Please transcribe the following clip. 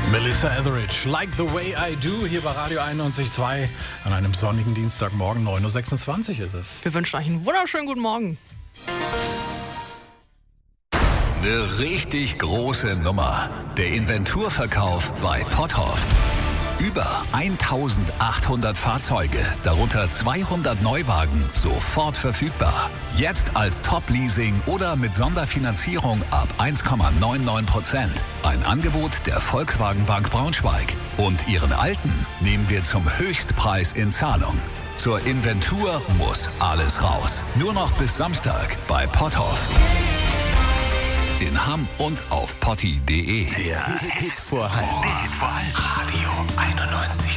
Melissa Etheridge, Like the Way I Do, hier bei Radio 91.2 an einem sonnigen Dienstagmorgen, 9.26 Uhr ist es. Wir wünschen euch einen wunderschönen guten Morgen. Eine richtig große Nummer. Der Inventurverkauf bei Potthoff. Über 1800 Fahrzeuge, darunter 200 Neuwagen, sofort verfügbar. Jetzt als Top-Leasing oder mit Sonderfinanzierung ab 1,99%. Ein Angebot der Volkswagen Bank Braunschweig. Und Ihren alten nehmen wir zum Höchstpreis in Zahlung. Zur Inventur muss alles raus. Nur noch bis Samstag bei Potthoff. In Hamm und auf potti.de. Der Hit vor Halb. Radio 91.